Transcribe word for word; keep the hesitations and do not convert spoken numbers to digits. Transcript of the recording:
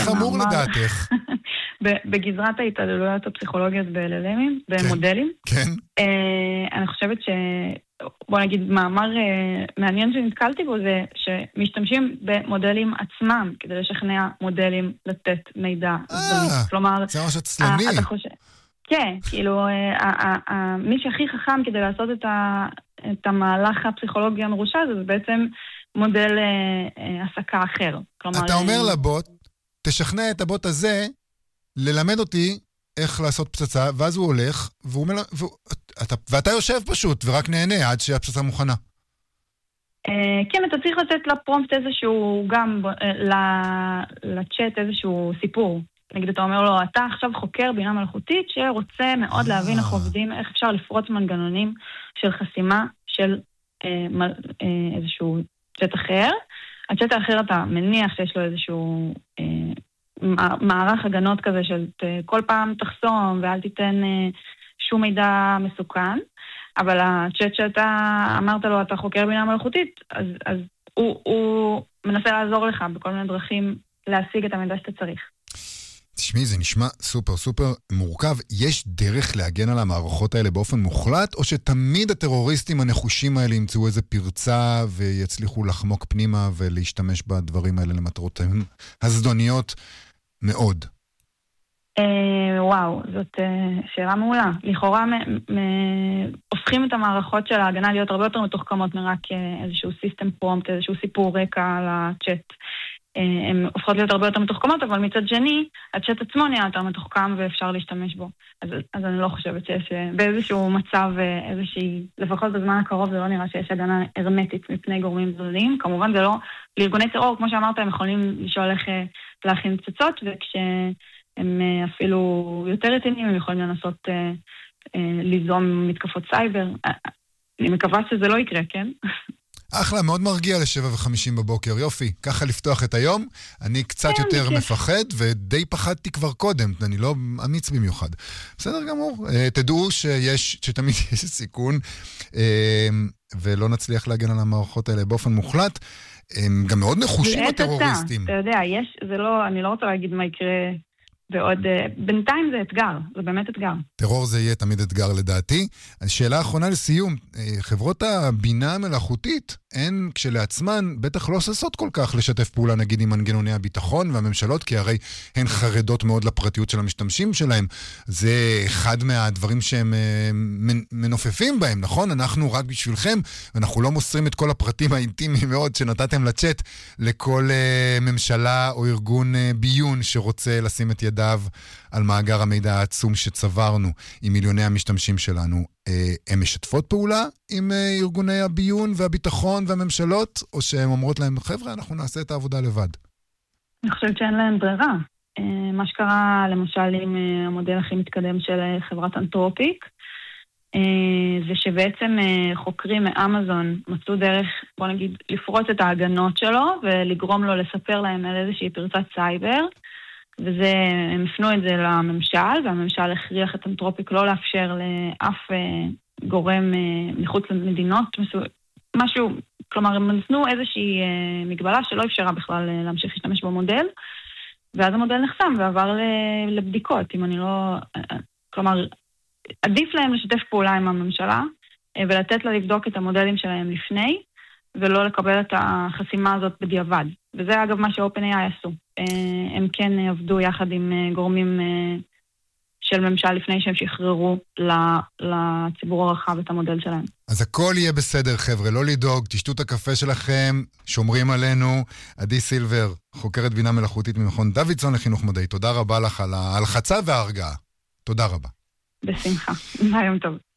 חמור לדעתך? בגזרת ההתעללויות הפסיכולוגיות ב-אל אל אמים, במודלים. כן. אני חושבת ש... בוא נגיד, מאמר מעניין שנתקלתי בו זה שמשתמשים במודלים עצמם כדי לשכנע מודלים לתת מידע. כלומר, זה ממש עצלני. אתה חושב... כן, כאילו, מי שהכי חכם כדי לעשות את המהלך הפסיכולוגי המרושע הזה, זה בעצם מודל עסקה אחר. אתה אומר לבוט, תשכנע את הבוט הזה ללמד אותי איך לעשות פצצה, ואז הוא הולך, והוא מל... והוא... אתה... ואתה יושב פשוט, ורק נהנה עד שהפצצה מוכנה. כן, אתה צריך לתת לפרומפט איזשהו, גם לצ'אט איזשהו סיפור. נגיד, אתה אומר לו, אתה עכשיו חוקר בינה מלאכותית שרוצה מאוד להבין איך עובדים, איך אפשר לפרוץ מנגנונים של חסימה של איזשהו צ'אט אחר. הצ'אט האחר אתה מניח שיש לו איזשהו... מערך הגנות כזה של כל פעם תחסום ואל תיתן שום מידע מסוכן, אבל הצ'אט שאתה אמרת לו, אתה חוקר בינה מלאכותית, אז, אז הוא, הוא מנסה לעזור לך בכל מיני דרכים להשיג את המידע שאתה צריך. תשמעי, זה נשמע סופר סופר מורכב. יש דרך להגן על המערכות האלה באופן מוחלט, או שתמיד הטרוריסטים הנחושים האלה ימצאו איזה פרצה ויצליחו לחמוק פנימה ולהשתמש בדברים האלה למטרותיהם הזדוניות מאוד? וואו, זאת שאלה מעולה. לכאורה הופכים את המערכות של ההגנה להיות הרבה יותר מתוחכמות מרק איזשהו סיסטם פרומפט, איזשהו סיפור רקע על הצ'אט. הן הופכות להיות הרבה יותר מתוחכמות, אבל מצד שני, הצ'אט עצמו נהיה יותר מתוחכם ואפשר להשתמש בו. אז, אז אני לא חושבת שיש באיזשהו מצב, איזושהי, לפחות בזמן הקרוב זה לא נראה שיש הגנה הרמטית מפני גורמים זולים. כמובן זה לא, לארגוני טרור, כמו שאמרת, הם יכולים לשאול איך להכין פצצות, וכשהם אפילו יותר רציניים, הם יכולים לנסות ליזום מתקפות סייבר. אני מקווה שזה לא יקרה, כן? אחלה, מאוד מרגיע לשבע וחמישים בבוקר, יופי, ככה לפתוח את היום. אני קצת יותר מפחד, ודי פחדתי כבר קודם, אני לא אמיץ במיוחד. בסדר גמור, תדעו שיש, שתמיד יש סיכון, ולא נצליח להגן על המערכות האלה באופן מוחלט. הם גם מאוד נחושים הטרוריסטים. אתה יודע, יש, זה לא, אני לא רוצה להגיד מה יקרה ועוד, בינתיים זה אתגר, זה באמת אתגר. טרור זה יהיה תמיד אתגר לדעתי. השאלה האחרונה לסיום, חברות הבינה המלאכותית, הן כשלעצמן בטח לא עושות כל כך לשתף פעולה נגיד עם מנגנוני הביטחון והממשלות, כי הרי הן חרדות מאוד לפרטיות של המשתמשים שלהם. זה אחד מהדברים שהם מנופפים בהם, נכון? אנחנו רק בשבילכם, ואנחנו לא מוסרים את כל הפרטים האינטימיים מאוד שנתתם לצ'אט לכל ממשלה או ארגון ביון שרוצה לשים את ידיו על מאגר המידע העצום שצברנו עם מיליוני המשתמשים שלנו. הן משתפות פעולה עם ארגוני הביון והביטחון והממשלות, או שהן אומרות להם, חבר'ה, אנחנו נעשה את העבודה לבד? אני חושבת שאין להם ברירה. מה שקרה למשל עם המודל הכי מתקדם של חברת אנתרופיק, זה שבעצם חוקרים מאמזון מצאו דרך, בוא נגיד, לפרוץ את ההגנות שלו ולגרום לו לספר להם על איזושהי פרצת סייבר, וזה, הם הפנו את זה לממשל, והממשל הכריח את אנתרופיק לא לאפשר לאף גורם מחוץ למדינות, משהו, כלומר, הם נתנו איזושהי מגבלה שלא אפשרה בכלל להמשיך להשתמש במודל, ואז המודל נחסם ועבר לבדיקות, אם אני לא, כלומר, עדיף להם לשתף פעולה עם הממשלה, ולתת לה לבדוק את המודלים שלהם לפני, ולא לקבל את החסימה הזאת בדיעבד. וזה אגב מה ש-OpenAI עשו. הם כן עבדו יחד עם גורמים של ממשל לפני שהם שחררו לציבור הרחב את המודל שלהם. אז הכל יהיה בסדר, חבר'ה, לא לדאוג, תשתו את הקפה שלכם, שומרים עלינו. עדי סילבר, חוקרת בינה מלאכותית ממכון דוידסון לחינוך מדעי, תודה רבה לך על ההלחצה וההרגעה. תודה רבה. בשמחה. ביום טוב.